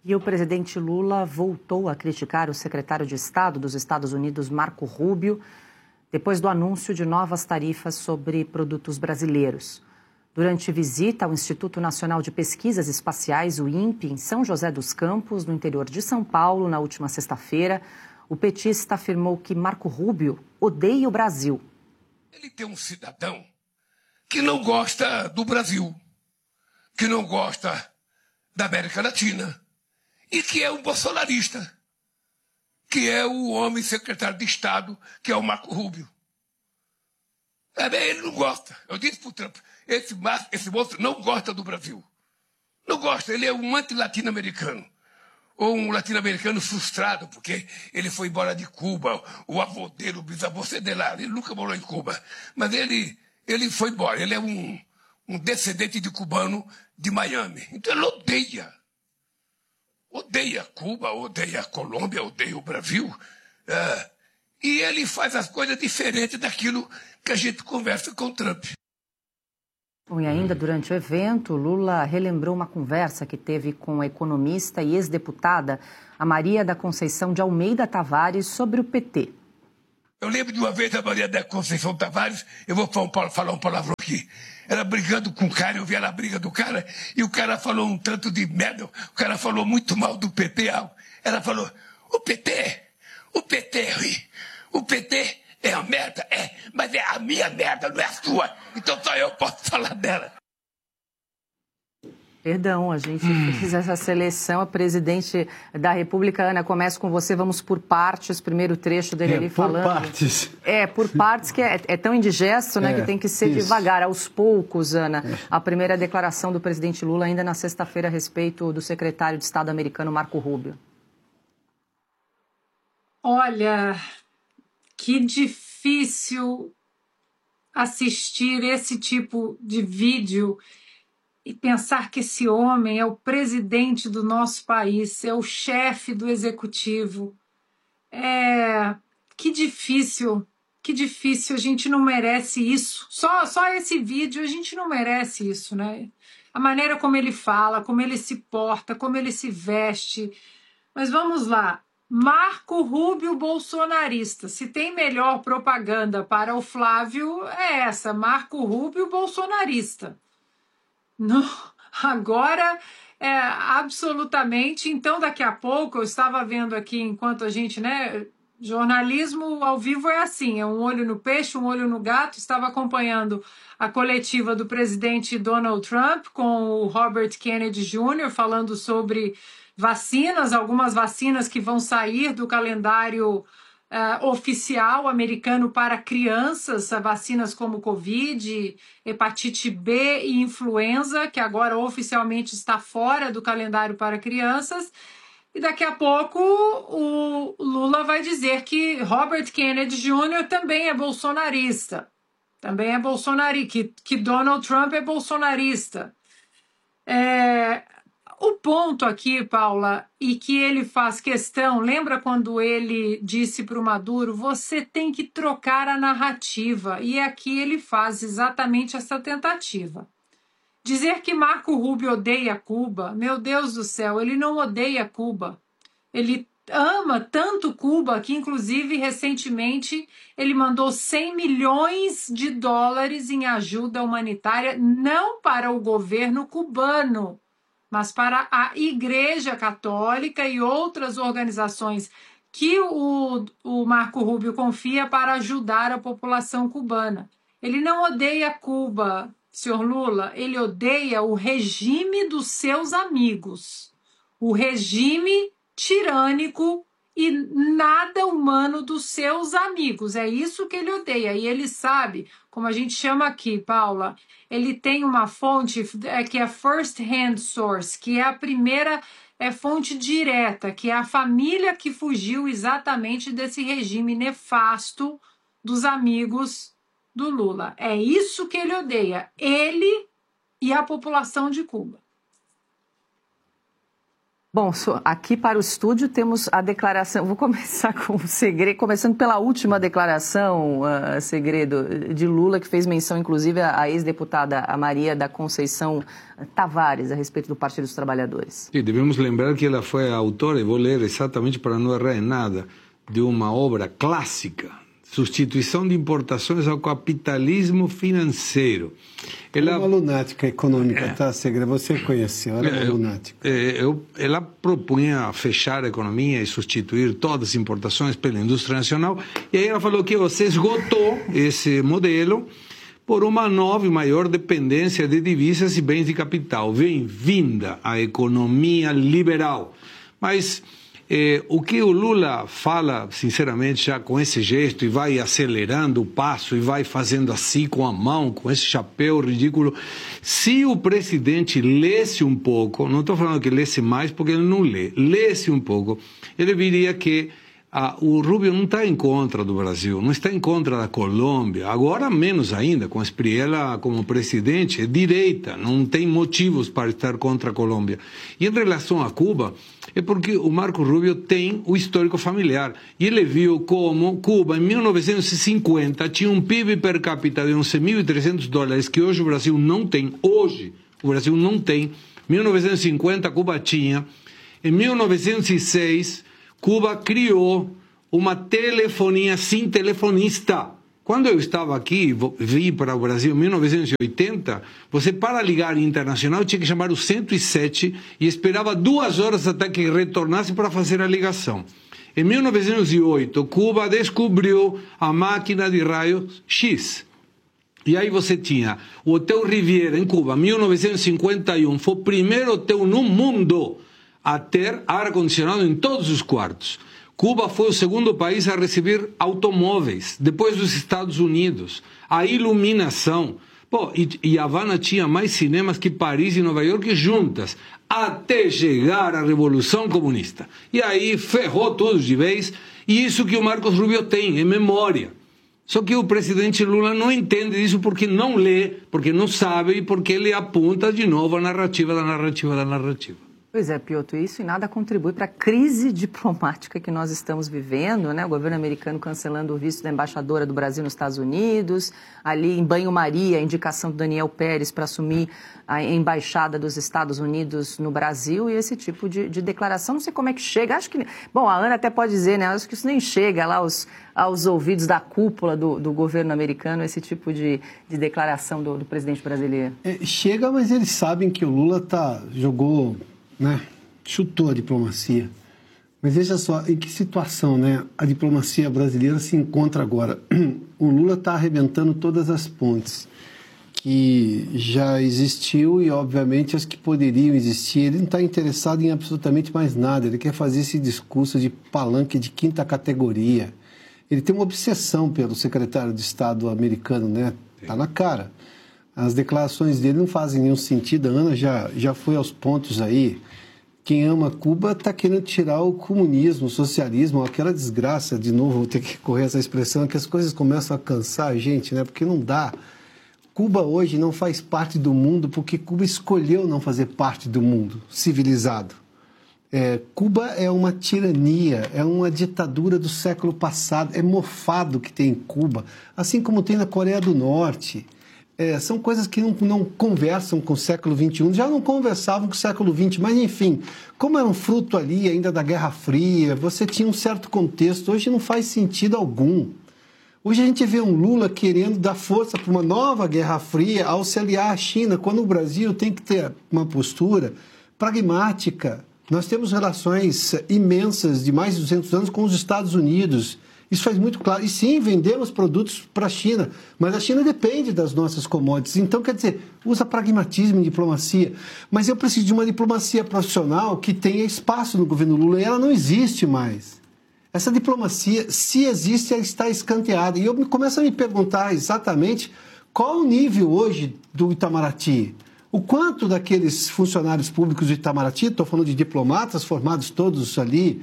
E o presidente Lula voltou a criticar o secretário de Estado dos Estados Unidos, Marco Rubio, depois do anúncio de novas tarifas sobre produtos brasileiros. Durante visita ao Instituto Nacional de Pesquisas Espaciais, o INPE, em São José dos Campos, no interior de São Paulo, na última sexta-feira, o petista afirmou que Marco Rubio odeia o Brasil. Ele tem um cidadão que não gosta do Brasil, que não gosta da América Latina e que é um bolsonarista, que é o homem secretário de Estado, que é o Marco Rubio. Ele não gosta. Eu disse para o Trump, esse moço não gosta do Brasil. Não gosta, ele é um anti-latino-americano. Ou um latino-americano frustrado, porque ele foi embora de Cuba, o avô dele, o bisavô de lá, ele nunca morou em Cuba. Mas ele foi embora, ele é um descendente de cubano de Miami. Então ele odeia Cuba, odeia a Colômbia, odeia o Brasil. E ele faz as coisas diferentes daquilo que a gente conversa com o Trump. Bom, e ainda durante o evento, Lula relembrou uma conversa que teve com a economista e ex-deputada a Maria da Conceição de Almeida Tavares sobre o PT. Eu lembro de uma vez a Maria da Conceição Tavares, eu vou falar um palavrão aqui. Ela brigando com o cara, eu vi ela briga do cara, e o cara falou um tanto de merda, o cara falou muito mal do PT. Ela falou, o PT é ruim, o PT é a merda, mas é a minha merda, não é a sua, então só eu posso falar dela. Perdão, a gente fez essa seleção. A presidente da República, Ana, começa com você, vamos por partes. Primeiro trecho dele ali falando. Por partes. Por partes, que é tão indigesto, né, que tem que ser devagar, aos poucos, Ana. A primeira declaração do presidente Lula, ainda na sexta-feira, a respeito do secretário de Estado americano, Marco Rubio. Olha, que difícil assistir esse tipo de vídeo e pensar que esse homem é o presidente do nosso país, é o chefe do executivo. Que difícil, a gente não merece isso. Só esse vídeo, a gente não merece isso, né? A maneira como ele fala, como ele se porta, como ele se veste. Mas vamos lá. Marco Rubio bolsonarista. Se tem melhor propaganda para o Flávio, é essa. Marco Rubio bolsonarista. Não, agora absolutamente. Então, daqui a pouco, eu estava vendo aqui, enquanto a gente, né? Jornalismo ao vivo é assim: é um olho no peixe, um olho no gato. Estava acompanhando a coletiva do presidente Donald Trump com o Robert Kennedy Jr. falando sobre vacinas, algumas vacinas que vão sair do calendário oficial americano para crianças, vacinas como Covid, hepatite B e influenza, que agora oficialmente está fora do calendário para crianças. E daqui a pouco o Lula vai dizer que Robert Kennedy Jr. também é bolsonarista. Que Donald Trump é bolsonarista. O ponto aqui, Paula, e que ele faz questão, lembra quando ele disse para o Maduro, você tem que trocar a narrativa, e aqui ele faz exatamente essa tentativa. Dizer que Marco Rubio odeia Cuba, meu Deus do céu, ele não odeia Cuba. Ele ama tanto Cuba que, inclusive, recentemente, ele mandou 100 milhões de dólares em ajuda humanitária, não para o governo cubano, mas para a Igreja Católica e outras organizações que o Marco Rubio confia para ajudar a população cubana. Ele não odeia Cuba, senhor Lula, ele odeia o regime dos seus amigos, o regime tirânico e nada humano dos seus amigos. É isso que ele odeia. E ele sabe, como a gente chama aqui, Paula, ele tem uma fonte que é first hand source, que é a primeira fonte direta, que é a família que fugiu exatamente desse regime nefasto dos amigos do Lula. É isso que ele odeia, ele e a população de Cuba. Bom, aqui para o estúdio temos a declaração, vou começar com o Segredo, começando pela última declaração, Segredo, de Lula, que fez menção, inclusive, à ex-deputada Maria da Conceição Tavares, a respeito do Partido dos Trabalhadores. Sim, devemos lembrar que ela foi a autora, e vou ler exatamente para não errar em nada, de uma obra clássica, Substituição de Importações ao Capitalismo Financeiro. Ela é uma lunática econômica, tá, Segredo? Você conheceu, ela é uma lunática. Ela propunha fechar a economia e substituir todas as importações pela indústria nacional, e aí ela falou que você esgotou esse modelo por uma nova e maior dependência de divisas e bens de capital. Bem-vinda à economia liberal. Mas o que o Lula fala, sinceramente, já com esse gesto, e vai acelerando o passo, e vai fazendo assim com a mão, com esse chapéu ridículo, se o presidente lesse um pouco, não estou falando que lesse mais, porque ele não lê, lesse um pouco, ele viria que o Rubio não está em contra do Brasil, não está em contra da Colômbia, agora menos ainda, com Espriella como presidente, é direita, não tem motivos para estar contra a Colômbia. E em relação a Cuba, é porque o Marco Rubio tem o histórico familiar. E ele viu como Cuba, em 1950, tinha um PIB per capita de $11.300, que hoje o Brasil não tem. Hoje, o Brasil não tem. Em 1950, Cuba tinha. Em 1906, Cuba criou uma telefonia sem telefonista. Quando eu estava aqui, vim para o Brasil em 1980, você para ligar internacional tinha que chamar o 107 e esperava 2 horas até que retornasse para fazer a ligação. Em 1908, Cuba descobriu a máquina de raios X. E aí você tinha o Hotel Riviera em Cuba, 1951, foi o primeiro hotel no mundo a ter ar-condicionado em todos os quartos. Cuba foi o segundo país a receber automóveis, depois dos Estados Unidos. A iluminação. E Havana tinha mais cinemas que Paris e Nova York juntas, até chegar a Revolução Comunista. E aí ferrou tudo de vez, e isso que o Marcos Rubio tem, é memória. Só que o presidente Lula não entende isso porque não lê, porque não sabe e porque ele aponta de novo a narrativa da narrativa da narrativa. Pois é, Piotr, isso em nada contribui para a crise diplomática que nós estamos vivendo, né? O governo americano cancelando o visto da embaixadora do Brasil nos Estados Unidos, ali em banho-maria, a indicação do Daniel Pérez para assumir a embaixada dos Estados Unidos no Brasil, e esse tipo de declaração, não sei como é que chega, acho que, bom, a Ana até pode dizer, né, acho que isso nem chega lá aos ouvidos da cúpula do governo americano, esse tipo de declaração do presidente brasileiro. Chega, mas eles sabem que o Lula jogou... né? Chutou a diplomacia. Mas veja só, em que situação, né, a diplomacia brasileira se encontra agora. O Lula está arrebentando todas as pontes que já existiu e, obviamente, as que poderiam existir. Ele não está interessado em absolutamente mais nada. Ele quer fazer esse discurso de palanque de 5ª categoria. Ele tem uma obsessão pelo secretário de Estado americano, né? Está na cara. As declarações dele não fazem nenhum sentido. A Ana já foi aos pontos aí. Quem ama Cuba está querendo tirar o comunismo, o socialismo, aquela desgraça, de novo, vou ter que correr essa expressão, que as coisas começam a cansar a gente, né? Porque não dá. Cuba hoje não faz parte do mundo porque Cuba escolheu não fazer parte do mundo civilizado. Cuba é uma tirania, é uma ditadura do século passado, é mofado que tem em Cuba, assim como tem na Coreia do Norte. São coisas que não conversam com o século XXI, já não conversavam com o século XX, mas enfim, como era um fruto ali ainda da Guerra Fria, você tinha um certo contexto, hoje não faz sentido algum. Hoje a gente vê um Lula querendo dar força para uma nova Guerra Fria ao se aliar à China, quando o Brasil tem que ter uma postura pragmática. Nós temos relações imensas de mais de 200 anos com os Estados Unidos. Isso faz muito claro. E sim, vendemos produtos para a China, mas a China depende das nossas commodities. Então, quer dizer, usa pragmatismo em diplomacia. Mas eu preciso de uma diplomacia profissional que tenha espaço no governo Lula, e ela não existe mais. Essa diplomacia, se existe, ela está escanteada. E eu começo a me perguntar exatamente qual o nível hoje do Itamaraty. O quanto daqueles funcionários públicos do Itamaraty, estou falando de diplomatas formados todos ali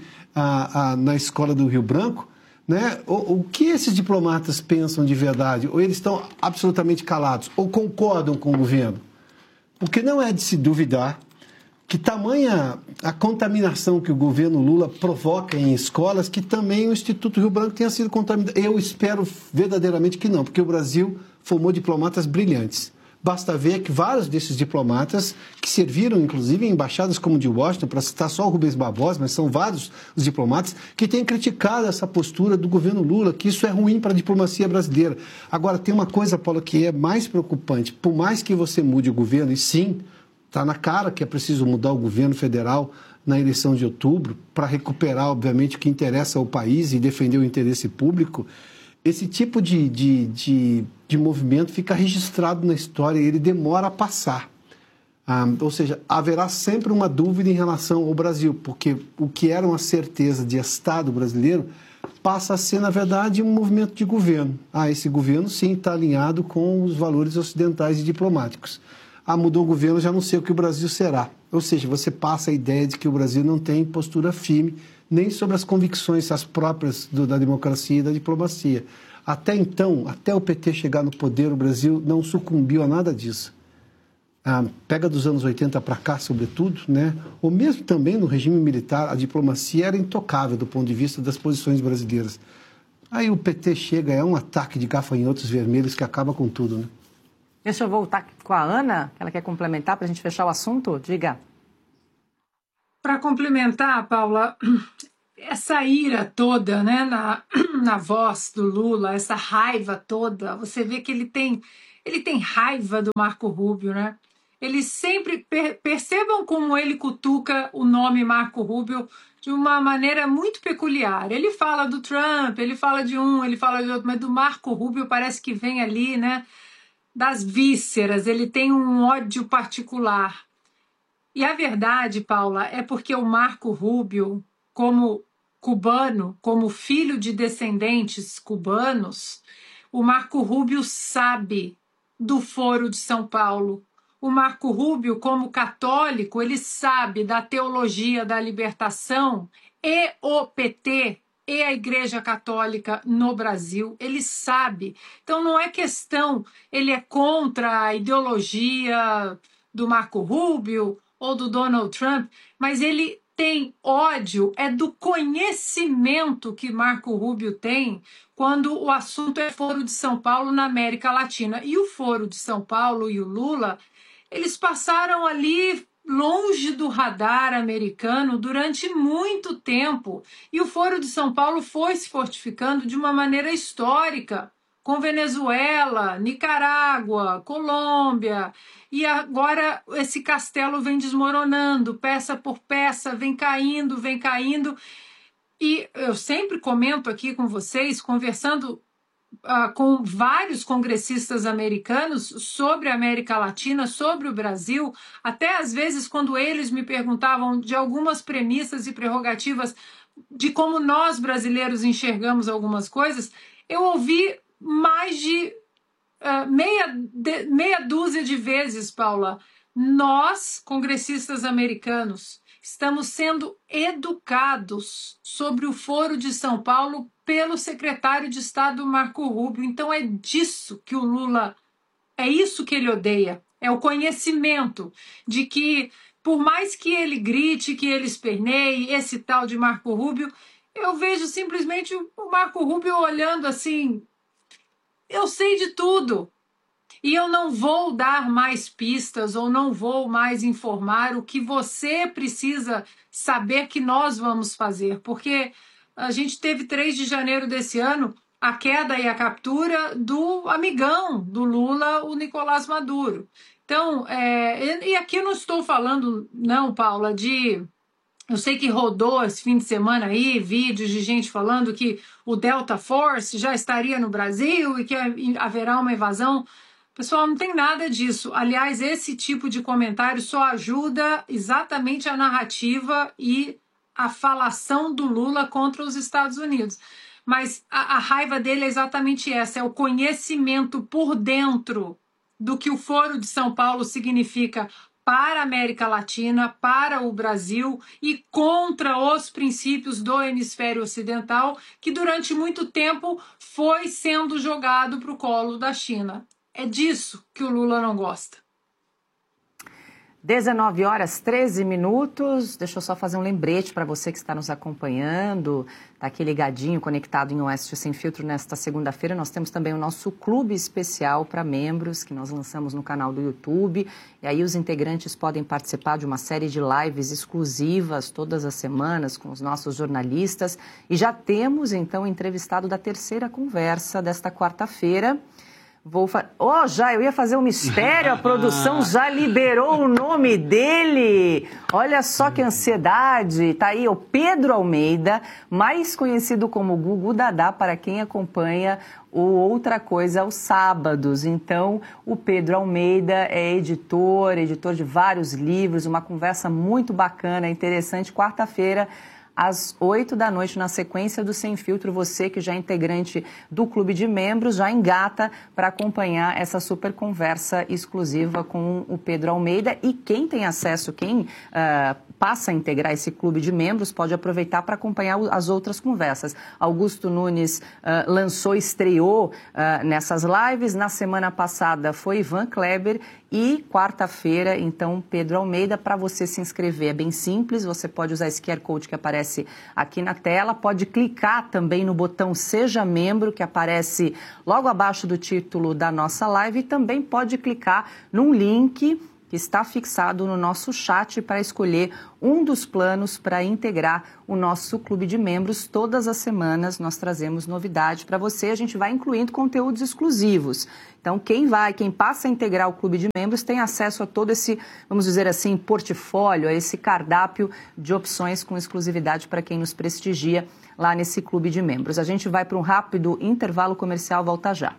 na escola do Rio Branco, né? O que esses diplomatas pensam de verdade? Ou eles estão absolutamente calados? Ou concordam com o governo? Porque não é de se duvidar que tamanha a contaminação que o governo Lula provoca em escolas, que também o Instituto Rio Branco tenha sido contaminado. Eu espero verdadeiramente que não, porque o Brasil formou diplomatas brilhantes. Basta ver que vários desses diplomatas, que serviram inclusive em embaixadas como de Washington, para citar só o Rubens Barbosa, mas são vários os diplomatas, que têm criticado essa postura do governo Lula, que isso é ruim para a diplomacia brasileira. Agora, tem uma coisa, Paulo, que é mais preocupante. Por mais que você mude o governo, e sim, está na cara que é preciso mudar o governo federal na eleição de outubro, para recuperar, obviamente, o que interessa ao país e defender o interesse público, esse tipo de movimento fica registrado na história e ele demora a passar. Ou seja, haverá sempre uma dúvida em relação ao Brasil, porque o que era uma certeza de Estado brasileiro passa a ser, na verdade, um movimento de governo. Esse governo, sim, está alinhado com os valores ocidentais e diplomáticos. Mudou o governo, já não sei o que o Brasil será. Ou seja, você passa a ideia de que o Brasil não tem postura firme nem sobre as convicções as próprias da democracia e da diplomacia. Até então, até o PT chegar no poder, o Brasil não sucumbiu a nada disso. Pega dos anos 80 para cá, sobretudo, né? Ou mesmo também no regime militar, a diplomacia era intocável do ponto de vista das posições brasileiras. Aí o PT chega, é um ataque de gafanhotos vermelhos que acaba com tudo, né? Deixa eu voltar com a Ana, que ela quer complementar para a gente fechar o assunto. Diga. Para complementar, Paula, essa ira toda, né, na voz do Lula, essa raiva toda, você vê que ele tem raiva do Marco Rubio, né? Ele sempre, percebam como ele cutuca o nome Marco Rubio de uma maneira muito peculiar. Ele fala do Trump, ele fala de um, ele fala de outro, mas do Marco Rubio parece que vem ali, né, das vísceras, ele tem um ódio particular. E a verdade, Paula, é porque o Marco Rubio, como cubano, como filho de descendentes cubanos, o Marco Rubio sabe do Foro de São Paulo. O Marco Rubio, como católico, ele sabe da teologia da libertação e o PT e a Igreja Católica no Brasil. Ele sabe. Então não é questão, ele é contra a ideologia do Marco Rubio ou do Donald Trump, mas ele tem ódio, é do conhecimento que Marco Rubio tem quando o assunto é Foro de São Paulo na América Latina. E o Foro de São Paulo e o Lula, eles passaram ali longe do radar americano durante muito tempo. E o Foro de São Paulo foi se fortificando de uma maneira histórica, com Venezuela, Nicarágua, Colômbia, e agora esse castelo vem desmoronando, peça por peça, vem caindo, e eu sempre comento aqui com vocês, conversando com vários congressistas americanos sobre a América Latina, sobre o Brasil, até às vezes quando eles me perguntavam de algumas premissas e prerrogativas de como nós brasileiros enxergamos algumas coisas, eu ouvi mais de meia dúzia de vezes, Paula, nós, congressistas americanos, estamos sendo educados sobre o Foro de São Paulo pelo secretário de Estado Marco Rubio. Então é disso que o Lula, é isso que ele odeia, é o conhecimento de que, por mais que ele grite, que ele esperneie, esse tal de Marco Rubio, eu vejo simplesmente o Marco Rubio olhando assim, eu sei de tudo. E eu não vou dar mais pistas ou não vou mais informar o que você precisa saber que nós vamos fazer. Porque a gente teve 3 de janeiro desse ano a queda e a captura do amigão do Lula, o Nicolás Maduro. Então, e aqui eu não estou falando, não, Paula, eu sei que rodou esse fim de semana aí vídeos de gente falando que o Delta Force já estaria no Brasil e que haverá uma invasão. Pessoal, não tem nada disso. Aliás, esse tipo de comentário só ajuda exatamente a narrativa e a falação do Lula contra os Estados Unidos. Mas a raiva dele é exatamente essa, é o conhecimento por dentro do que o Foro de São Paulo significa para a América Latina, para o Brasil e contra os princípios do hemisfério ocidental, que durante muito tempo foi sendo jogado para o colo da China. É disso que o Lula não gosta. 19 horas 13 minutos. Deixa eu só fazer um lembrete para você que está nos acompanhando. Está aqui ligadinho, conectado em Oeste Sem Filtro nesta segunda-feira. Nós temos também o nosso clube especial para membros, que nós lançamos no canal do YouTube. E aí os integrantes podem participar de uma série de lives exclusivas todas as semanas com os nossos jornalistas. E já temos, então, o entrevistado da terceira conversa desta quarta-feira. Eu ia fazer um mistério, a produção já liberou o nome dele. Olha só que ansiedade. Tá aí o Pedro Almeida, mais conhecido como Gugu Dadá, para quem acompanha o Outra Coisa aos sábados. Então, o Pedro Almeida é editor de vários livros, uma conversa muito bacana, interessante, quarta-feira, às 8 da noite, na sequência do Sem Filtro. Você que já é integrante do clube de membros, já engata para acompanhar essa super conversa exclusiva com o Pedro Almeida. E quem tem acesso, quem passa a integrar esse clube de membros, pode aproveitar para acompanhar as outras conversas. Augusto Nunes estreou nessas lives. Na semana passada foi Ivan Kleber e quarta-feira, então, Pedro Almeida. Para você se inscrever é bem simples, você pode usar esse QR Code que aparece aqui na tela, pode clicar também no botão Seja Membro, que aparece logo abaixo do título da nossa live, e também pode clicar num link que está fixado no nosso chat para escolher um dos planos para integrar o nosso clube de membros. Todas as semanas nós trazemos novidade para você, a gente vai incluindo conteúdos exclusivos. Então, quem passa a integrar o clube de membros tem acesso a todo esse, vamos dizer assim, portfólio, a esse cardápio de opções com exclusividade para quem nos prestigia lá nesse clube de membros. A gente vai para um rápido intervalo comercial, volta já.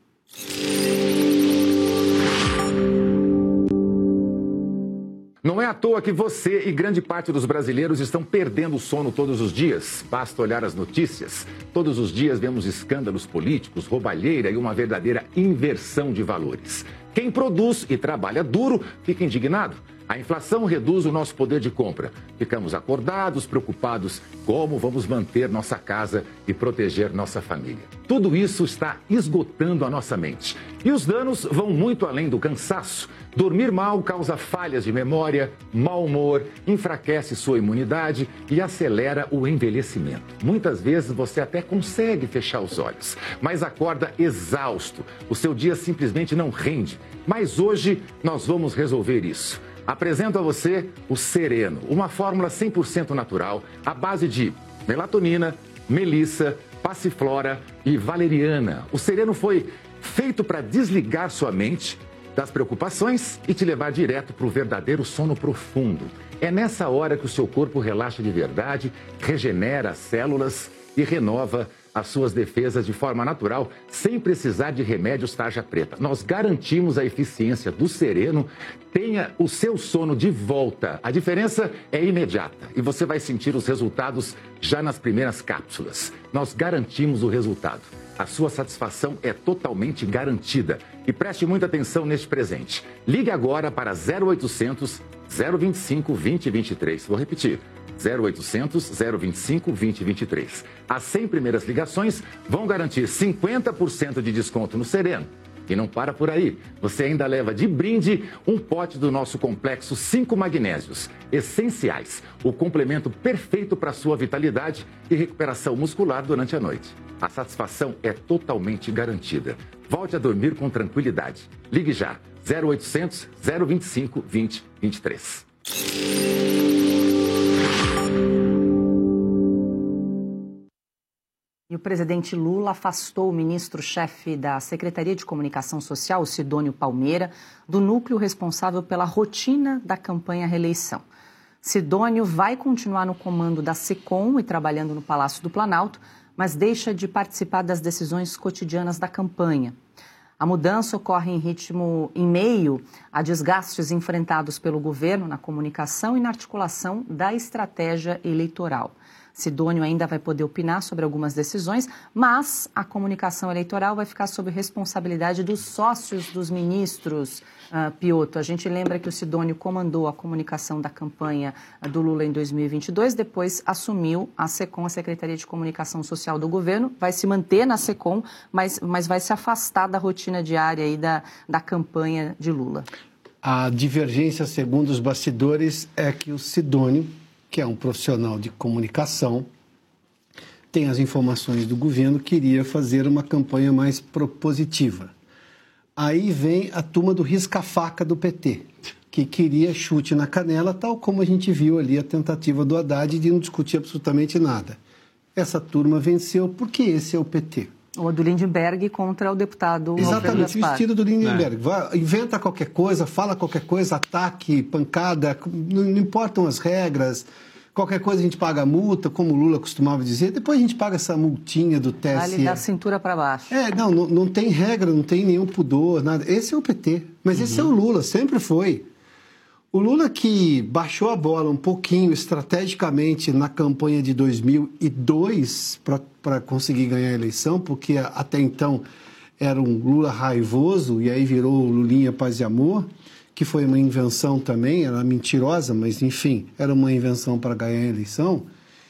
Não é à toa que você e grande parte dos brasileiros estão perdendo o sono todos os dias. Basta olhar as notícias. Todos os dias vemos escândalos políticos, roubalheira e uma verdadeira inversão de valores. Quem produz e trabalha duro fica indignado. A inflação reduz o nosso poder de compra. Ficamos acordados, preocupados como vamos manter nossa casa e proteger nossa família. Tudo isso está esgotando a nossa mente. E os danos vão muito além do cansaço. Dormir mal causa falhas de memória, mau humor, enfraquece sua imunidade e acelera o envelhecimento. Muitas vezes você até consegue fechar os olhos, mas acorda exausto. O seu dia simplesmente não rende. Mas hoje nós vamos resolver isso. Apresento a você o Sereno, uma fórmula 100% natural à base de melatonina, melissa, passiflora e valeriana. O Sereno foi feito para desligar sua mente das preocupações e te levar direto para o verdadeiro sono profundo. É nessa hora que o seu corpo relaxa de verdade, regenera as células e renova as suas defesas de forma natural, sem precisar de remédios tarja preta. Nós garantimos a eficiência do Sereno. Tenha o seu sono de volta. A diferença é imediata e você vai sentir os resultados já nas primeiras cápsulas. Nós garantimos o resultado. A sua satisfação é totalmente garantida. E preste muita atenção neste presente. Ligue agora para 0800 025 2023. Vou repetir. 0800 025 2023. As 100 primeiras ligações vão garantir 50% de desconto no Sereno. E não para por aí. Você ainda leva de brinde um pote do nosso complexo 5 magnésios essenciais. O complemento perfeito para sua vitalidade e recuperação muscular durante a noite. A satisfação é totalmente garantida. Volte a dormir com tranquilidade. Ligue já. 0800 025 2023. E o presidente Lula afastou o ministro-chefe da Secretaria de Comunicação Social, o Sidônio Palmeira, do núcleo responsável pela rotina da campanha à reeleição. Sidônio vai continuar no comando da SECOM e trabalhando no Palácio do Planalto, mas deixa de participar das decisões cotidianas da campanha. A mudança ocorre em meio a desgastes enfrentados pelo governo na comunicação e na articulação da estratégia eleitoral. Sidônio ainda vai poder opinar sobre algumas decisões, mas a comunicação eleitoral vai ficar sob responsabilidade dos sócios dos ministros. Piotr, a gente lembra que o Sidônio comandou a comunicação da campanha do Lula em 2022, depois assumiu a SECOM, a Secretaria de Comunicação Social do governo, vai se manter na SECOM, mas vai se afastar da rotina diária aí da campanha de Lula. A divergência, segundo os bastidores, é que o Sidônio, que é um profissional de comunicação, tem as informações do governo, queria fazer uma campanha mais propositiva. Aí vem a turma do risca-faca do PT, que queria chute na canela, tal como a gente viu ali a tentativa do Haddad de não discutir absolutamente nada. Essa turma venceu porque esse é o PT. O do Lindenberg contra o deputado Exatamente, o estilo do Lindenberg. Inventa qualquer coisa, fala qualquer coisa, ataque, pancada, não importam as regras. Qualquer coisa a gente paga a multa, como o Lula costumava dizer. Depois a gente paga essa multinha do TSE. Vale da cintura para baixo. Não tem regra, não tem nenhum pudor, nada. Esse é o PT. Mas esse é o Lula, sempre foi. O Lula que baixou a bola um pouquinho estrategicamente na campanha de 2002 para conseguir ganhar a eleição, porque até então era um Lula raivoso e aí virou o Lulinha Paz e Amor, que foi uma invenção também, era mentirosa, mas enfim, era uma invenção para ganhar a eleição,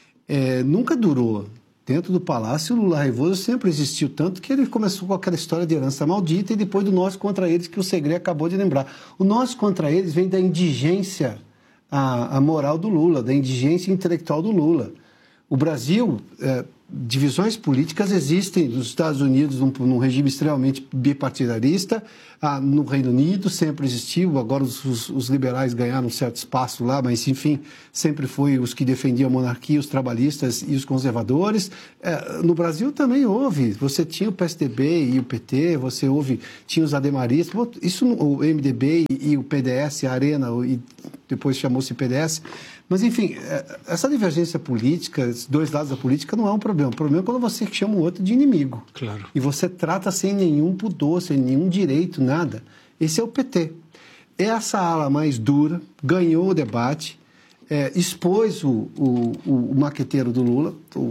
nunca durou. Dentro do Palácio, o Lula raivoso sempre existiu, tanto que ele começou com aquela história de herança maldita e depois do nós contra eles, que o Segre acabou de lembrar. O nós contra eles vem da indigência a moral do Lula, da indigência intelectual do Lula. O Brasil, divisões políticas existem nos Estados Unidos, num regime extremamente bipartidarista, no Reino Unido sempre existiu, agora os liberais ganharam um certo espaço lá, mas enfim, sempre foi os que defendiam a monarquia, os trabalhistas e os conservadores. No Brasil também houve, você tinha o PSDB e o PT, tinha os ademaristas, isso o MDB e o PDS, a Arena, e depois chamou-se PDS. Mas, enfim, essa divergência política, os dois lados da política, não é um problema. O problema é quando você chama o outro de inimigo. Claro. E você trata sem nenhum pudor, sem nenhum direito, nada. Esse é o PT. Essa ala mais dura ganhou o debate, expôs o maqueteiro do Lula,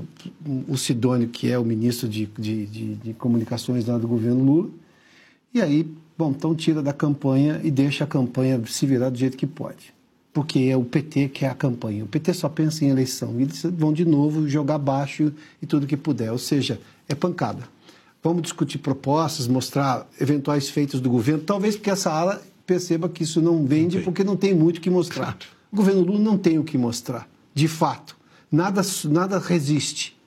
o Sidônio, que é o ministro de comunicações lá do governo Lula. E aí, então tira da campanha e deixa a campanha se virar do jeito que pode. Porque é o PT que é a campanha. O PT só pensa em eleição. E eles vão de novo jogar baixo e tudo que puder. Ou seja, é pancada. Vamos discutir propostas, mostrar eventuais feitos do governo. Talvez porque essa ala perceba que isso não vende, porque não tem muito o que mostrar. Claro. O governo Lula não tem o que mostrar, de fato. Nada resiste.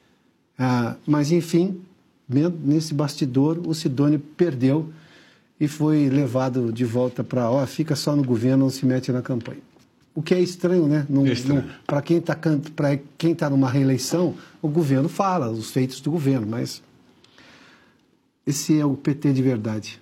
Mas, enfim, nesse bastidor, o Sidônio perdeu e foi levado de volta para, fica só no governo, não se mete na campanha. O que é estranho, né? Para quem está numa reeleição, o governo fala os feitos do governo, mas esse é o PT de verdade.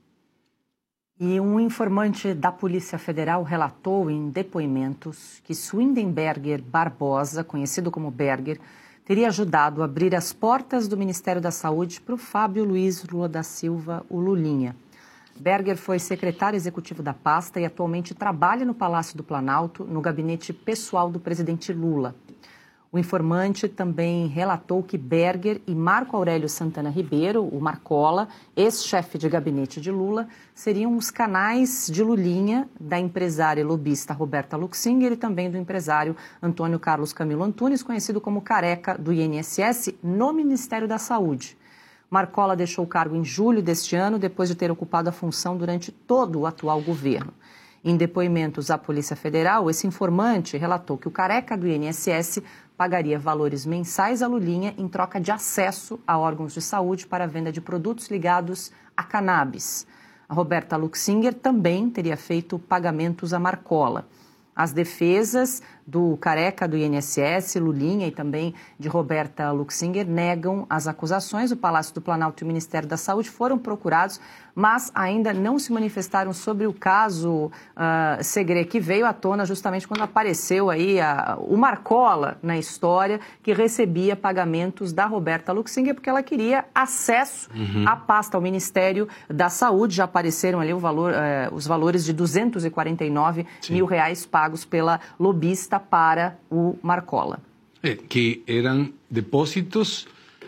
E um informante da Polícia Federal relatou em depoimentos que Swindenberger Barbosa, conhecido como Berger, teria ajudado a abrir as portas do Ministério da Saúde para o Fábio Luiz Lula da Silva, o Lulinha. Berger foi secretário executivo da pasta e atualmente trabalha no Palácio do Planalto, no gabinete pessoal do presidente Lula. O informante também relatou que Berger e Marco Aurélio Santana Ribeiro, o Marcola, ex-chefe de gabinete de Lula, seriam os canais de Lulinha, da empresária e lobista Roberta Luxinger e também do empresário Antônio Carlos Camilo Antunes, conhecido como Careca do INSS, no Ministério da Saúde. Marcola deixou o cargo em julho deste ano, depois de ter ocupado a função durante todo o atual governo. Em depoimentos à Polícia Federal, esse informante relatou que o Careca do INSS pagaria valores mensais a Lulinha em troca de acesso a órgãos de saúde para a venda de produtos ligados a cannabis. A Roberta Luxinger também teria feito pagamentos a Marcola. As defesas do Careca do INSS, Lulinha e também de Roberta Luxinger negam as acusações. O Palácio do Planalto e o Ministério da Saúde foram procurados, mas ainda não se manifestaram sobre o caso Segre, que veio à tona justamente quando apareceu aí o Marcola na história, que recebia pagamentos da Roberta Luxinger porque ela queria acesso à pasta, ao Ministério da Saúde. Já apareceram ali os valores de R$249 mil pagos pela lobista para o Marcola. Que eram depósitos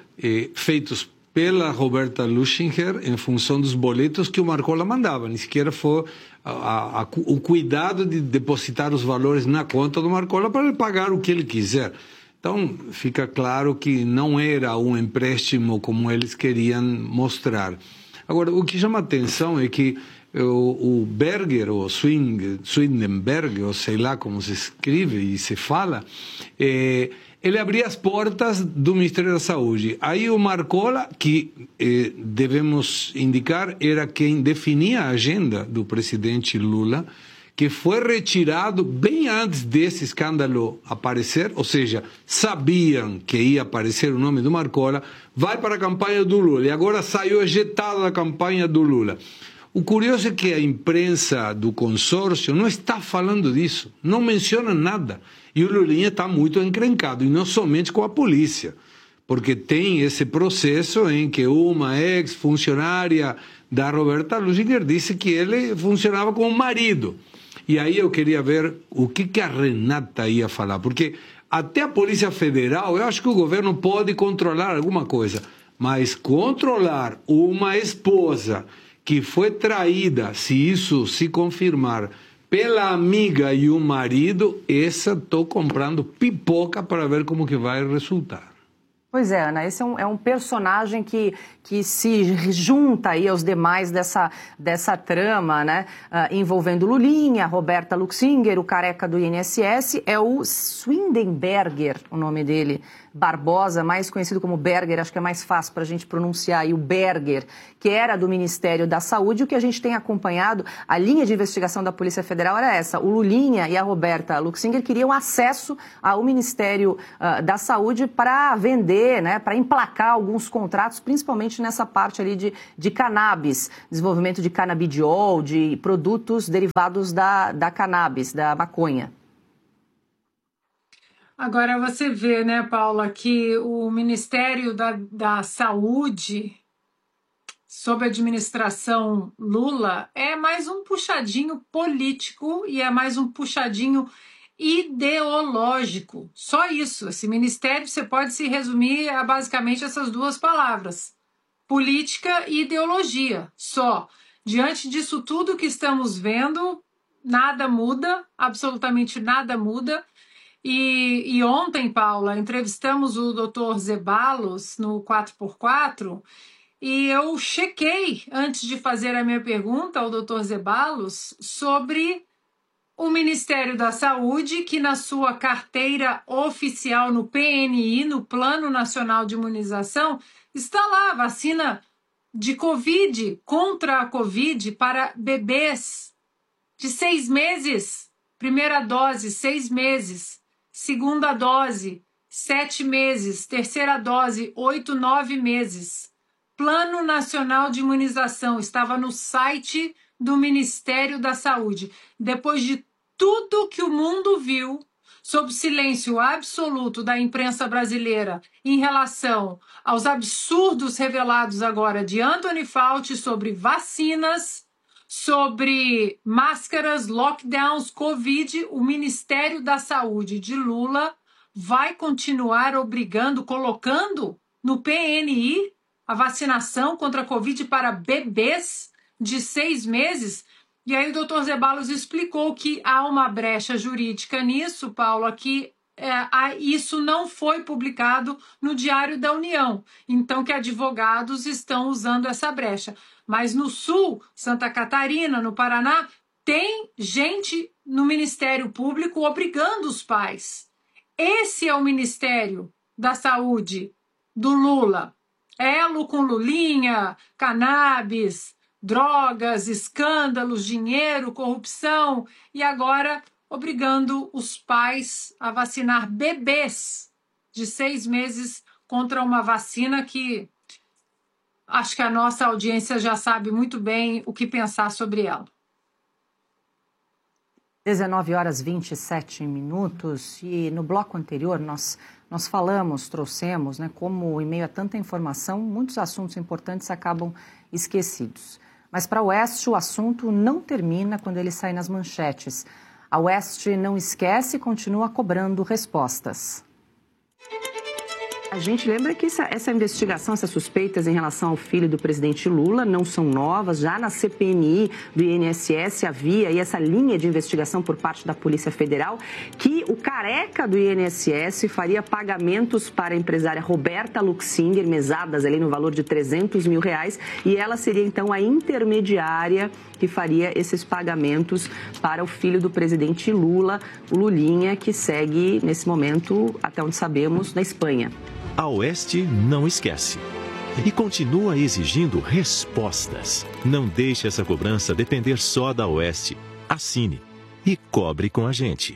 feitos pela Roberta Luxinger em função dos boletos que o Marcola mandava. Nem sequer foi o cuidado de depositar os valores na conta do Marcola para ele pagar o que ele quiser. Então, fica claro que não era um empréstimo como eles queriam mostrar. Agora, o que chama atenção é que o Berger, ou Swedenberg, ou sei lá como se escreve e se fala, ele abria as portas do Ministério da Saúde. Aí o Marcola, que devemos indicar, era quem definia a agenda do presidente Lula, que foi retirado bem antes desse escândalo aparecer, ou seja, sabiam que ia aparecer o nome do Marcola, vai para a campanha do Lula, e agora saiu ejetado da campanha do Lula. O curioso é que a imprensa do consórcio não está falando disso, não menciona nada. E o Lulinha está muito encrencado, e não somente com a polícia, porque tem esse processo em que uma ex-funcionária da Roberta Luxinger disse que ele funcionava como marido. E aí eu queria ver o que a Renata ia falar, porque até a Polícia Federal, eu acho que o governo pode controlar alguma coisa, mas controlar uma esposa que foi traída, se isso se confirmar, pela amiga e o marido, essa estou comprando pipoca para ver como que vai resultar. Pois é, Ana, esse é um personagem que se junta aí aos demais dessa trama, né, envolvendo Lulinha, Roberta Luxinger, o careca do INSS, é o Swedenberger, o nome dele, Barbosa, mais conhecido como Berger, acho que é mais fácil para a gente pronunciar aí, o Berger, que era do Ministério da Saúde. O que a gente tem acompanhado, a linha de investigação da Polícia Federal era essa, o Lulinha e a Roberta Luxinger queriam acesso ao Ministério da Saúde para vender, né, para emplacar alguns contratos, principalmente nessa parte ali de cannabis, desenvolvimento de canabidiol, de produtos derivados da cannabis, da maconha. Agora você vê, né, Paula, que o Ministério da Saúde, sob a administração Lula, é mais um puxadinho político e é mais um puxadinho ideológico. Só isso. Esse ministério você pode se resumir a basicamente essas duas palavras: política e ideologia. Só. Diante disso tudo que estamos vendo, nada muda, absolutamente nada muda. E ontem, Paula, entrevistamos o Dr. Zeballos no 4x4 e eu chequei, antes de fazer a minha pergunta ao Dr. Zeballos, sobre o Ministério da Saúde, que na sua carteira oficial no PNI, no Plano Nacional de Imunização, está lá, vacina de Covid, contra a Covid, para bebês de 6 meses. Primeira dose, 6 meses. Segunda dose, 7 meses. Terceira dose, 8, 9 meses. Plano Nacional de Imunização estava no site do Ministério da Saúde. Depois de tudo que o mundo viu, sob silêncio absoluto da imprensa brasileira em relação aos absurdos revelados agora de Anthony Fauci sobre vacinas, sobre máscaras, lockdowns, Covid, o Ministério da Saúde de Lula vai continuar obrigando, colocando no PNI a vacinação contra a Covid para bebês de 6 meses. E aí o doutor Zeballos explicou que há uma brecha jurídica nisso, Paulo, que isso não foi publicado no Diário da União. Então que advogados estão usando essa brecha. Mas no Sul, Santa Catarina, no Paraná, tem gente no Ministério Público obrigando os pais. Esse é o Ministério da Saúde do Lula. Elo com Lulinha, cannabis, drogas, escândalos, dinheiro, corrupção, e agora obrigando os pais a vacinar bebês de 6 meses contra uma vacina que acho que a nossa audiência já sabe muito bem o que pensar sobre ela. 19h27, e no bloco anterior nós trouxemos, né, como em meio a tanta informação, muitos assuntos importantes acabam esquecidos. Mas para a Oeste o assunto não termina quando ele sai nas manchetes. A Oeste não esquece e continua cobrando respostas. A gente lembra que essa investigação, essas suspeitas em relação ao filho do presidente Lula não são novas. Já na CPMI do INSS havia aí essa linha de investigação por parte da Polícia Federal que o careca do INSS faria pagamentos para a empresária Roberta Luxinger, mesadas ali no valor de R$300 mil, e ela seria então a intermediária que faria esses pagamentos para o filho do presidente Lula, o Lulinha, que segue, nesse momento, até onde sabemos, na Espanha. A Oeste não esquece e continua exigindo respostas. Não deixe essa cobrança depender só da Oeste. Assine e cobre com a gente.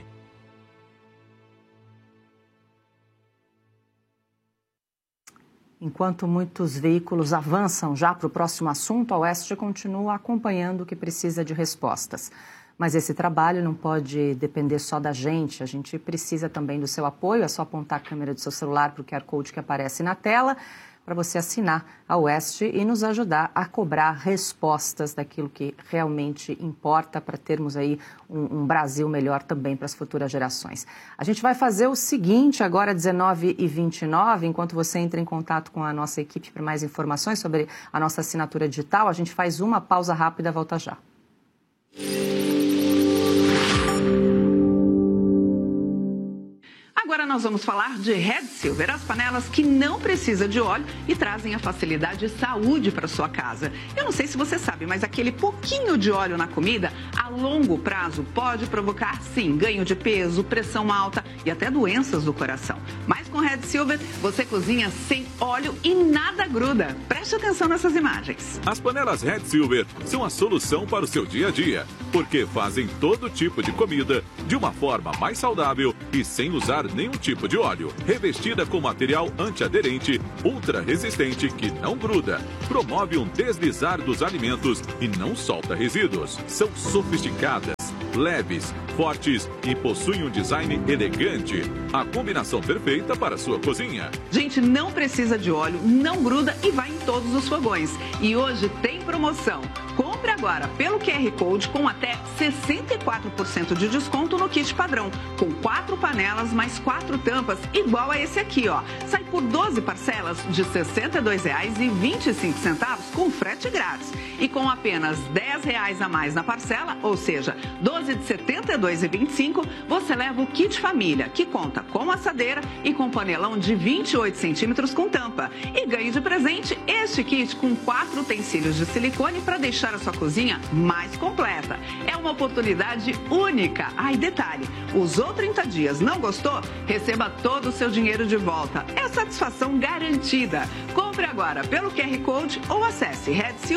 Enquanto muitos veículos avançam já para o próximo assunto, a Oeste continua acompanhando o que precisa de respostas. Mas esse trabalho não pode depender só da gente, a gente precisa também do seu apoio. É só apontar a câmera do seu celular para o QR Code que aparece na tela, para você assinar a Oeste e nos ajudar a cobrar respostas daquilo que realmente importa para termos aí um Brasil melhor também para as futuras gerações. A gente vai fazer o seguinte, agora 19h29, enquanto você entra em contato com a nossa equipe para mais informações sobre a nossa assinatura digital, a gente faz uma pausa rápida, volta já. Agora nós vamos falar de Red Silver, as panelas que não precisam de óleo e trazem a facilidade e saúde para sua casa. Eu não sei se você sabe, mas aquele pouquinho de óleo na comida, a longo prazo, pode provocar, sim, ganho de peso, pressão alta e até doenças do coração. Mas com Red Silver, você cozinha sem óleo e nada gruda. Preste atenção nessas imagens. As panelas Red Silver são a solução para o seu dia a dia, porque fazem todo tipo de comida de uma forma mais saudável e sem usar nenhum tipo de óleo. Revestida com material antiaderente, ultra resistente que não gruda, promove um deslizar dos alimentos e não solta resíduos. São sofisticadas, leves, fortes e possuem um design elegante. A combinação perfeita para a sua cozinha. Gente, não precisa de óleo, não gruda e vai em todos os fogões. E hoje tem promoção. Compre agora pelo QR Code com até 64% de desconto no kit padrão, com 4 panelas mais 4 tampas, igual a esse aqui, ó. Sai por 12 parcelas de R$ 62,25 com frete grátis. E com apenas R$ 10 a mais na parcela, ou seja, 12 de R$ 72,25, você leva o kit família, que conta com assadeira e com panelão de 28 centímetros com tampa. E ganhe de presente este kit com 4 utensílios de silicone para deixar a sua cozinha mais completa. É uma oportunidade única. Ah, e detalhe, usou 30 dias, não gostou? Receba todo o seu dinheiro de volta. É satisfação garantida. Compre agora pelo QR Code ou acesse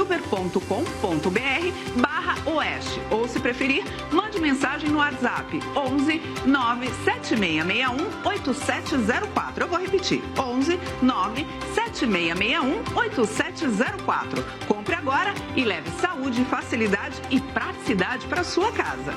redsilver.com.br/oeste. Ou, se preferir, mande mensagem no WhatsApp 11 97661 8704. Eu vou repetir, 11 97661 8704. Compre agora e leve saúde, facilidade e praticidade para sua casa.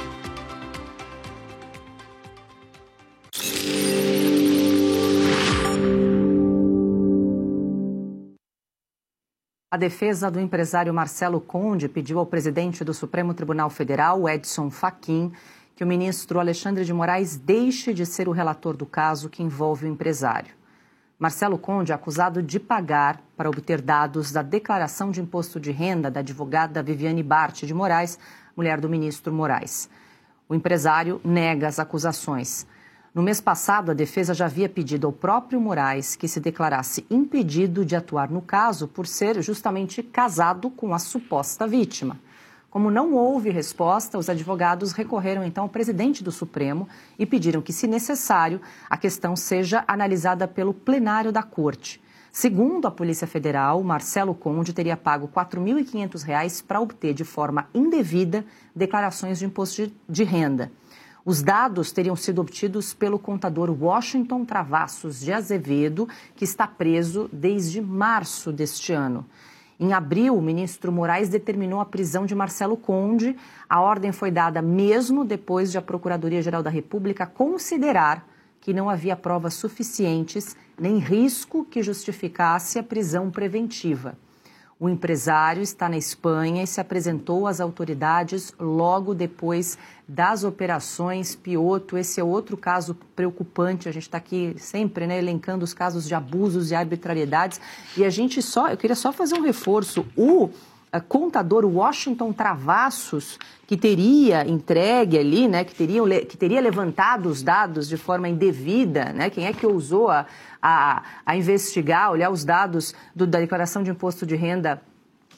A defesa do empresário Marcelo Conde pediu ao presidente do Supremo Tribunal Federal, Edson Fachin, que o ministro Alexandre de Moraes deixe de ser o relator do caso que envolve o empresário. Marcelo Conde é acusado de pagar para obter dados da declaração de imposto de renda da advogada Viviane Bart de Moraes, mulher do ministro Moraes. O empresário nega as acusações. No mês passado, a defesa já havia pedido ao próprio Moraes que se declarasse impedido de atuar no caso por ser justamente casado com a suposta vítima. Como não houve resposta, os advogados recorreram então ao presidente do Supremo e pediram que, se necessário, a questão seja analisada pelo plenário da Corte. Segundo a Polícia Federal, Marcelo Conde teria pago R$ 4.500 para obter de forma indevida declarações de imposto de renda. Os dados teriam sido obtidos pelo contador Washington Travassos de Azevedo, que está preso desde março deste ano. Em abril, o ministro Moraes determinou a prisão de Marcelo Conde. A ordem foi dada mesmo depois de a Procuradoria-Geral da República considerar que não havia provas suficientes nem risco que justificasse a prisão preventiva. O empresário está na Espanha e se apresentou às autoridades logo depois das operações Pioto. Esse é outro caso preocupante. A gente está aqui sempre, né, elencando os casos de abusos e arbitrariedades. E eu queria só fazer um reforço. O contador Washington Travassos, que teria entregue ali, né, que teria levantado os dados de forma indevida, né, quem é que ousou a investigar, olhar os dados da declaração de imposto de renda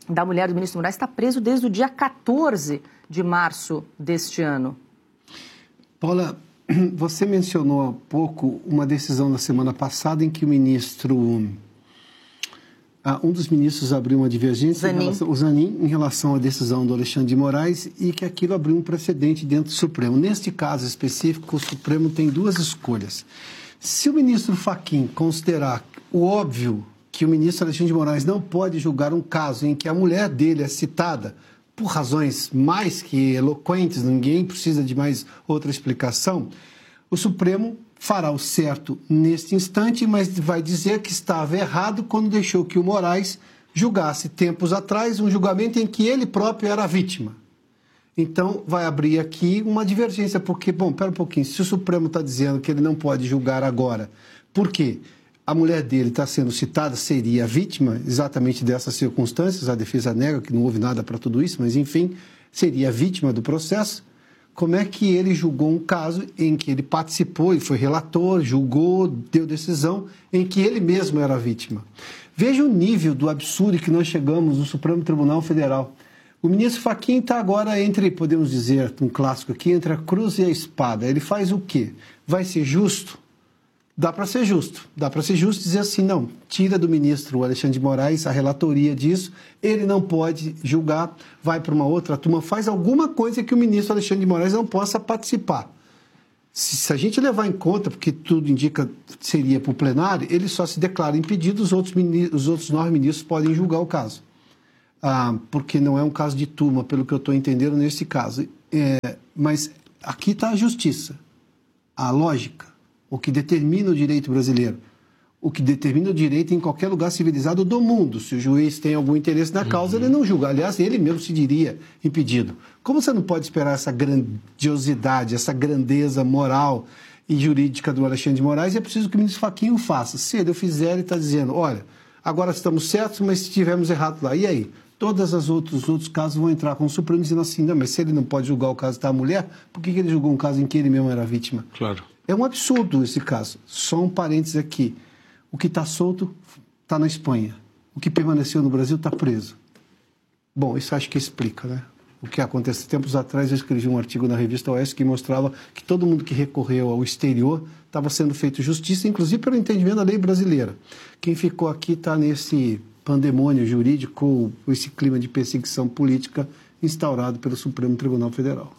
da mulher do ministro Moraes está preso desde o dia 14 de março deste ano. Paula, você mencionou há pouco uma decisão da semana passada em que o ministro, um dos ministros abriu uma divergência, o Zanin, em relação à decisão do Alexandre de Moraes, e que aquilo abriu um precedente dentro do Supremo. Neste caso específico, o Supremo tem duas escolhas. Se o ministro Fachin considerar o óbvio que o ministro Alexandre de Moraes não pode julgar um caso em que a mulher dele é citada por razões mais que eloquentes, ninguém precisa de mais outra explicação, o Supremo fará o certo neste instante, mas vai dizer que estava errado quando deixou que o Moraes julgasse tempos atrás um julgamento em que ele próprio era vítima. Então, vai abrir aqui uma divergência, porque, bom, pera um pouquinho, se o Supremo está dizendo que ele não pode julgar agora, por quê? A mulher dele está sendo citada, seria a vítima exatamente dessas circunstâncias, a defesa nega que não houve nada para tudo isso, mas, enfim, seria a vítima do processo. Como é que ele julgou um caso em que ele participou, ele foi relator, julgou, deu decisão, em que ele mesmo era vítima? Veja o nível do absurdo que nós chegamos no Supremo Tribunal Federal. O ministro Fachin está agora entre, podemos dizer, um clássico aqui, entre a cruz e a espada. Ele faz o quê? Vai ser justo? Dá para ser justo. Dá para ser justo dizer assim, não, tira do ministro Alexandre de Moraes a relatoria disso, ele não pode julgar, vai para uma outra turma, faz alguma coisa que o ministro Alexandre de Moraes não possa participar. Se a gente levar em conta, porque tudo indica seria para o plenário, ele só se declara impedido, os outros 9 ministros podem julgar o caso. Porque não é um caso de turma, pelo que eu estou entendendo nesse caso. Mas aqui está a justiça, a lógica, o que determina o direito brasileiro, o que determina o direito em qualquer lugar civilizado do mundo. Se o juiz tem algum interesse na causa, ele não julga. Aliás, ele mesmo se diria impedido. Como você não pode esperar essa grandiosidade, essa grandeza moral e jurídica do Alexandre de Moraes, é preciso que o ministro Fachin o faça. Se ele o fizer, ele está dizendo, olha, agora estamos certos, mas estivemos errados lá. E aí? Todos os outros casos vão entrar com o Supremo dizendo assim, não, mas se ele não pode julgar o caso da mulher, por que ele julgou um caso em que ele mesmo era vítima? Claro. É um absurdo esse caso. Só um parênteses aqui. O que está solto está na Espanha. O que permaneceu no Brasil está preso. Bom, isso acho que explica, né? O que acontece. Tempos atrás eu escrevi um artigo na revista Oeste que mostrava que todo mundo que recorreu ao exterior estava sendo feito justiça, inclusive pelo entendimento da lei brasileira. Quem ficou aqui está nesse pandemônio jurídico, esse clima de perseguição política instaurado pelo Supremo Tribunal Federal.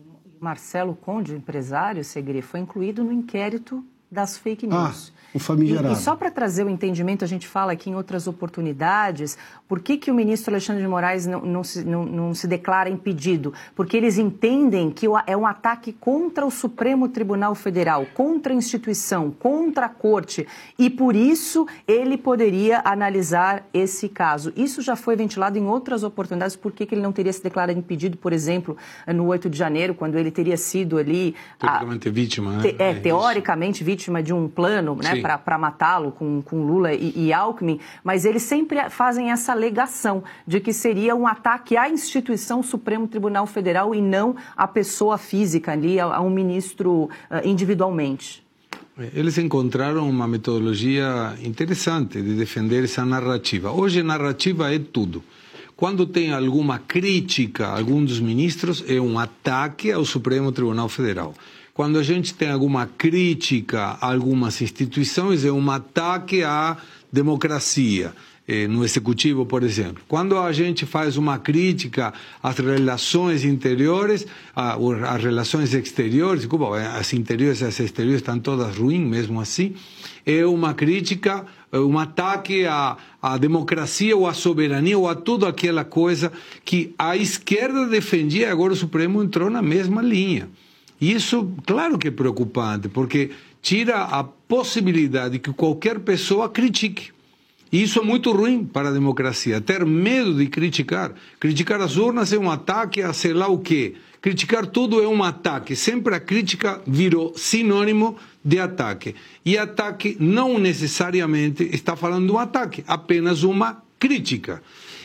Marcelo Conde, empresário, Segre, foi incluído no inquérito das fake news. O famigerado. E só para trazer o entendimento, a gente fala aqui em outras oportunidades, por que o ministro Alexandre de Moraes não se declara impedido? Porque eles entendem que é um ataque contra o Supremo Tribunal Federal, contra a instituição, contra a corte, e por isso ele poderia analisar esse caso. Isso já foi ventilado em outras oportunidades, por que ele não teria se declarado impedido, por exemplo, no 8 de janeiro, quando ele teria sido ali... Teoricamente vítima, né? Teoricamente vítima de um plano, né? Para matá-lo com Lula e Alckmin, mas eles sempre fazem essa alegação de que seria um ataque à instituição Supremo Tribunal Federal e não à pessoa física ali, a um ministro individualmente. Eles encontraram uma metodologia interessante de defender essa narrativa. Hoje, narrativa é tudo. Quando tem alguma crítica a algum dos ministros, é um ataque ao Supremo Tribunal Federal. Quando a gente tem alguma crítica a algumas instituições, é um ataque à democracia, no Executivo, por exemplo. Quando a gente faz uma crítica às relações interiores, às relações exteriores, desculpa, as interiores e as exteriores estão todas ruins mesmo assim, é uma crítica, um ataque à democracia ou à soberania ou a toda aquela coisa que a esquerda defendia e agora o Supremo entrou na mesma linha. Isso, claro que é preocupante, porque tira a possibilidade que qualquer pessoa critique. E isso é muito ruim para a democracia, ter medo de criticar. Criticar as urnas é um ataque a sei lá o quê. Criticar tudo é um ataque. Sempre a crítica virou sinônimo de ataque. E ataque não necessariamente está falando de um ataque, apenas uma crítica.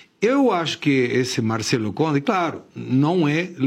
Eu acho que esse Marcelo Conde, claro, não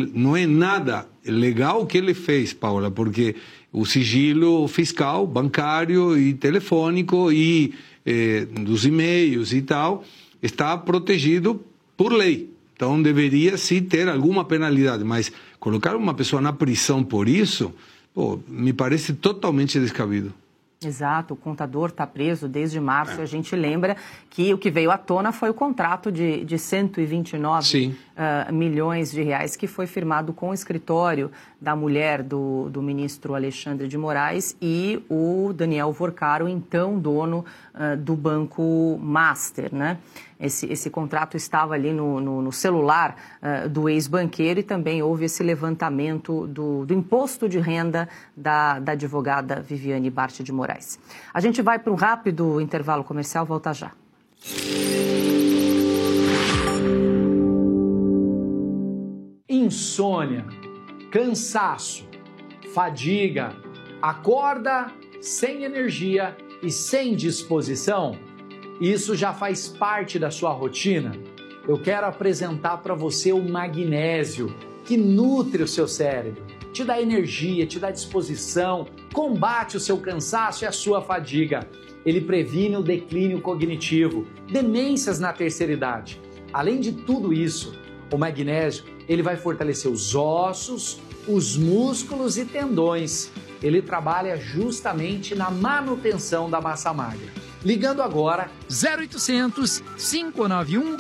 é nada legal o que ele fez, Paula, porque o sigilo fiscal, bancário e telefônico e dos e-mails e tal está protegido por lei. Então, deveria sim ter alguma penalidade, mas colocar uma pessoa na prisão por isso, me parece totalmente descabido. Exato, o contador está preso desde março. A gente lembra que o que veio à tona foi o contrato de 129 milhões de reais que foi firmado com o escritório da mulher do ministro Alexandre de Moraes e o Daniel Vorcaro, então dono do Banco Master, né? Esse contrato estava ali no celular do ex-banqueiro e também houve esse levantamento do imposto de renda da advogada Viviane Bart de Moraes. A gente vai para um rápido intervalo comercial, volta já. Insônia, cansaço, fadiga, acorda sem energia e sem disposição. Isso já faz parte da sua rotina? Eu quero apresentar para você o magnésio, que nutre o seu cérebro, te dá energia, te dá disposição, combate o seu cansaço e a sua fadiga. Ele previne o declínio cognitivo, demências na terceira idade. Além de tudo isso, o magnésio ele vai fortalecer os ossos, os músculos e tendões. Ele trabalha justamente na manutenção da massa magra. Ligando agora 0800 591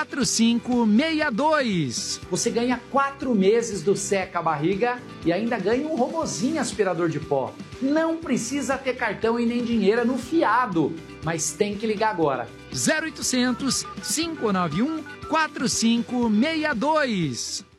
4562. Você ganha 4 meses do Seca Barriga e ainda ganha um robozinho aspirador de pó. Não precisa ter cartão e nem dinheiro no fiado, mas tem que ligar agora. 0800 591 4562.